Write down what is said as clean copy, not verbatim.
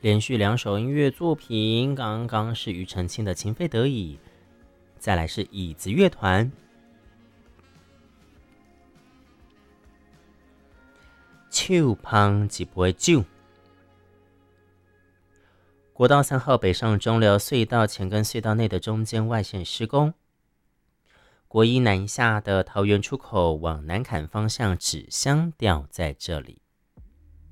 连续2首音乐作品，刚刚是庾澄庆的《情非得已》，再来是椅子乐团，手捧一杯酒。国道3号北上中寮隧道前跟隧道内的中间外线施工。国一南下的桃园出口往南崁方向纸箱掉在这里。